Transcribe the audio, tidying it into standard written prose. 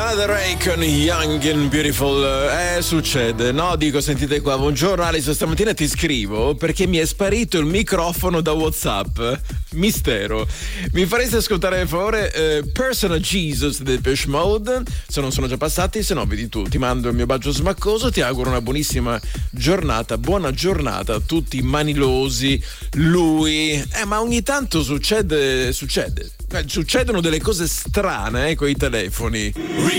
Lana Ray con Young and Beautiful. Succede, no? Dico, sentite qua, buongiorno Alice, stamattina ti scrivo perché mi è sparito il microfono da WhatsApp. Mistero. Mi faresti ascoltare per favore Personal Jesus del Depeche Mode? Se non sono già passati, se no vedi tu. Ti mando il mio bacio smaccoso, ti auguro una buonissima giornata, buona giornata a tutti i manilosi, lui. Ma ogni tanto succedono delle cose strane con i telefoni.